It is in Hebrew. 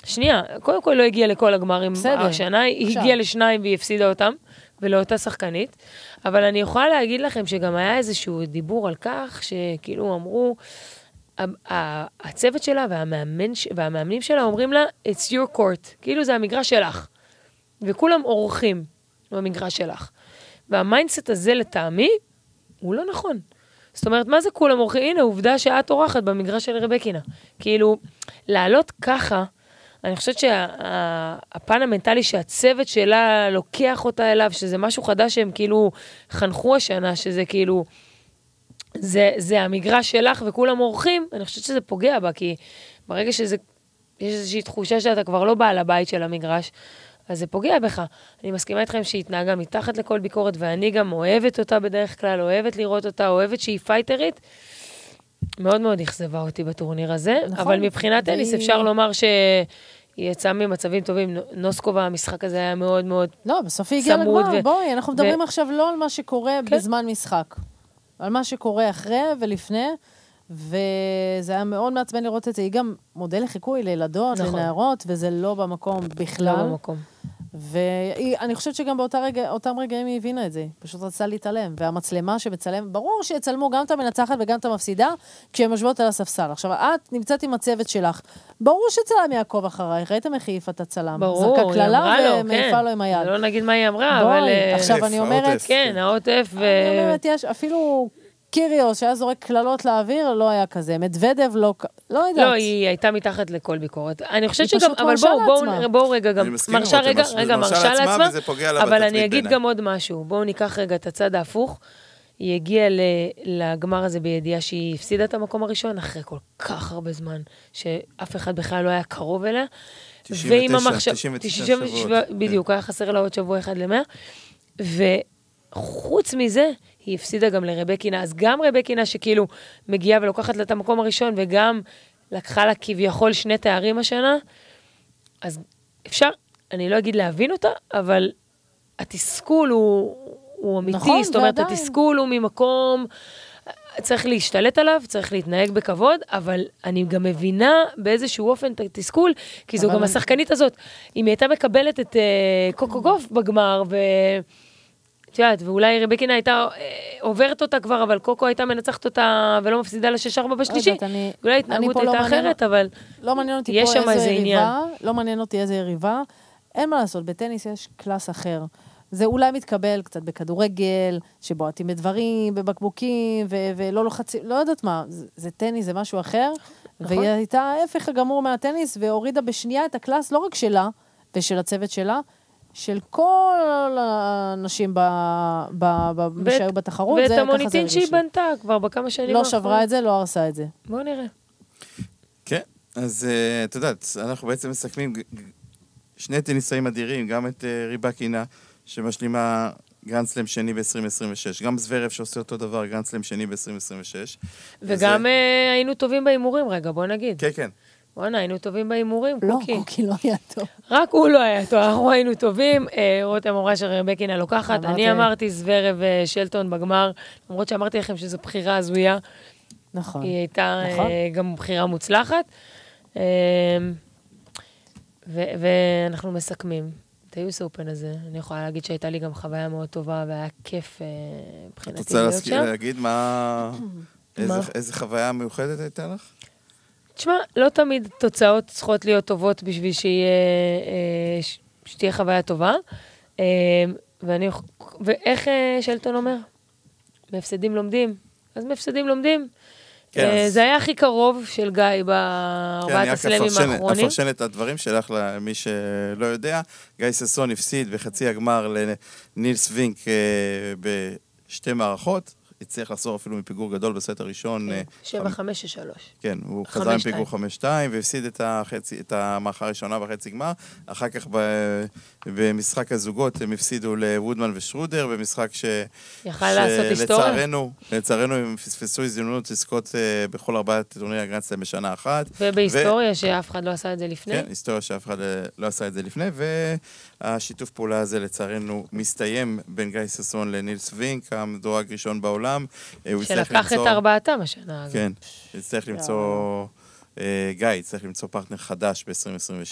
שנייה, קודם כל לא הגיעה לכל הגמרים השנה, היא הגיעה לשניים והיא הפסידה אותם, ולאותה שחקנית, אבל אני יכולה להגיד לכם שגם היה איזשהו דיבור על כך, שכאילו אמרו, הצוות שלה והמאמנים שלה אומרים לה, it's your court, כאילו זה המגרש שלך, וכולם אורחים במגרש שלך. והמיינדסט הזה לטעמי, הוא לא נכון. זאת אומרת, מה זה כולם אורחים? הנה, עובדה שאת אורחת במגרש של רבקינה. כאילו, לעלות ככה, אני חושבת שהפן המנטלי שהצוות שלה לוקח אותה אליו, שזה משהו חדש שהם כאילו חנכו השנה, שזה כאילו, זה המגרש שלך וכולם אורחים, אני חושבת שזה פוגע בה, כי ברגע יש איזושהי תחושה שאתה כבר לא בעל הבית של המגרש, אז זה פוגע בך. אני מסכימה איתכם שהיא התנהגה מתחת לכל ביקורת, ואני גם אוהבת אותה בדרך כלל, אוהבת לראות אותה, אוהבת שהיא פייטרית, מאוד מאוד אכזבה אותי בטורניר הזה, נכון, אבל מבחינת טניס אפשר לומר היא יצאה ממצבים טובים, נוסקובה, המשחק הזה היה מאוד מאוד צמוד. לא, בסוף היא הגיעה לגמר, בואי, אנחנו מדברים עכשיו לא על מה שקורה בזמן משחק, על מה שקורה אחרי ולפני, וזה היה מאוד מעצבן לראות את זה, היא גם מודל לחיקוי לילדות, לנערות, וזה לא במקום בכלל. לא במקום. ואני חושבת שגם באותם רגעים היא הבינה את זה, פשוט רצתה להתעלם, והמצלמה שמצלם, ברור שיצלמו גם את המנצחת וגם את המפסידה, כשהן משבות על הספסל. עכשיו, את נמצאת עם הצוות שלך, ברור שצלם יעקוב אחרייך, ראיתם איך היא העיפה את הצלם. ברור, זרקה כללה ומעיפה לו עם היד. לא נגיד מה היא אמרה, אבל... עכשיו אני אומרת... כן, העוטף ו... אני אומרת, יש אפילו... קיריוס, שהיה זורק כללות לאוויר, לא היה כזה. מדוודב לא יודעת. לא, היא הייתה מתחת לכל ביקורת. אני חושבת שגם, אבל בואו רגע גם, מרשה לעצמה, אבל אני אגיד גם עוד משהו. בואו ניקח רגע את הצד ההפוך. היא הגיעה לגמר הזה בידיעה שהיא הפסידה את המקום הראשון, אחרי כל כך הרבה זמן, שאף אחד בכלל לא היה קרוב אליה. 99 שבועות. בדיוק, היה חסר לה עוד שבוע אחד ל100. וחוץ מזה, היא הפסידה גם לרבקינה, אז גם רבקינה שכאילו מגיעה ולוקחת לה את המקום הראשון, וגם לקחה לה כביכול 2 תארים השנה, אז אפשר, אני לא אגיד להבין אותה, אבל התסכול הוא אמיתי, נכון, זאת אומרת, התסכול הוא ממקום, צריך להשתלט עליו, צריך להתנהג בכבוד, אבל אני גם מבינה באיזשהו אופן את התסכול, כי זו גם השחקנית הזאת, אם היא הייתה מקבלת את קוקו גוף בגמר, ואולי רבקינה הייתה עוברת אותה כבר, אבל קוקו הייתה מנצחת אותה ולא מפסידה ל6-4 בשלישי. אולי התנהגות הייתה אחרת, אבל יש שם איזה עניין. לא מעניין אותי איזה יריבה. אין מה לעשות, בטניס יש קלאס אחר. זה אולי מתקבל קצת בכדורגל, שבועטים בדברים, בבקבוקים, ולא לוחצים, לא יודעת מה. זה טניס, זה משהו אחר. והיא הייתה ההפך הגמור מהטניס, והורידה בשנייה את הקלאס, לא רק שלה, ושל הצוות שלה, של כל האנשים שהיו בתחרות. ואת המוניטין שהיא בנתה כבר בכמה שנים. לא שברה את זה, לא הרסה את זה. בואו נראה. כן, אז את יודעת, אנחנו בעצם מסכמים 2 טניסאים אדירים, גם את רבקינה, שמשלימה גרנד-סלאם שני ב-2026, גם זוורב שעושה אותו דבר, גרנד-סלאם שני ב-2026. וגם היינו טובים באימורים, רגע, בוא נגיד. כן, כן. בוא'נה, היינו טובים באימורים, קוקי. לא, קוקי לא היה טוב. רק הוא לא היה טוב, אנחנו היינו טובים, רותם אמרה שרבקינה לוקחת, אני אמרתי זוורב ושלטון בגמר, למרות שאמרתי לכם שזו בחירה הזויה. נכון. היא הייתה גם בחירה מוצלחת. ואנחנו מסכמים. את היוס אופן הזה, אני יכולה להגיד שהייתה לי גם חוויה מאוד טובה, והיה כיף מבחינתי להיות שם. את רוצה להגיד איזה חוויה מיוחדת הייתה לך? תשמע, לא תמיד תוצאות צריכות להיות טובות בשביל שתהיה חוויה טובה. ואיך שלטון אומר? מפסדים לומדים. אז מפסדים לומדים. זה היה הכי קרוב של גיא בארבעת הסלמים האחרונים. אפרשן את הדברים שלך למי שלא יודע. גיא ססון הפסיד בחצי הגמר לנילס וינק בשתי מערכות. הצליח לחזור אפילו מפיגור גדול בסט הראשון. 7-5-3. כן, הוא חזר עם פיגור 5-2, והפסיד את המערכה הראשונה בחצי גמר. אחר כך במשחק הזוגות הם הפסידו לוודמן ושרודר, במשחק שלצערנו הם פספסו הזדמנות לזכות בכל 4 טורנירי הגרנד-סלאם בשנה אחת. ובהיסטוריה שאף אחד לא עשה את זה לפני. כן, היסטוריה שאף אחד לא עשה את זה לפני, והשיתוף פעולה הזה לצערנו מסתיים בין גיא ססון לנילס וינק, המדורג ראשון בעולם. שלקח את 4 השנה. כן, גיא יצטרך למצוא פרטנר חדש ב-2026.